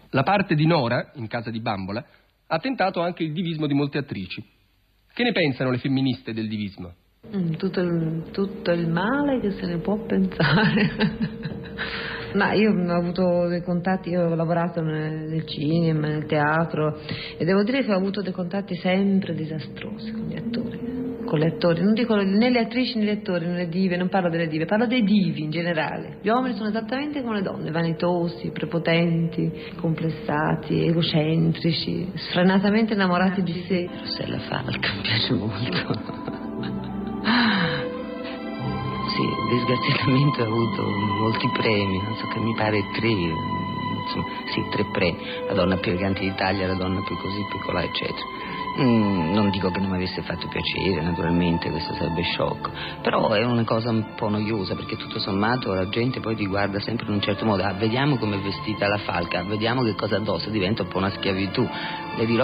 La parte di Nora, in Casa di Bambola, ha tentato anche il divismo di molte attrici. Che ne pensano le femministe del divismo? Tutto il male che se ne può pensare. Ma io ho avuto dei contatti, io ho lavorato nel cinema, nel teatro, e devo dire che ho avuto dei contatti sempre disastrosi con gli attori, non dico né le attrici né gli attori, né le dive, non parlo delle dive, parlo dei divi in generale. Gli uomini sono esattamente come le donne, vanitosi, prepotenti, complessati, egocentrici, sfrenatamente innamorati di sé. Rossella Falca mi piace molto. Sì, disgraziatamente ho avuto molti premi, non so che mi pare 3, insomma, sì, 3 premi, la donna più elegante d'Italia, la donna più così piccola, eccetera. Non dico che non mi avesse fatto piacere, naturalmente, questo sarebbe sciocco, però è una cosa un po' noiosa, perché tutto sommato la gente poi ti guarda sempre in un certo modo, vediamo come è vestita la Falca, vediamo che cosa addossa, diventa un po' una schiavitù. Le dirò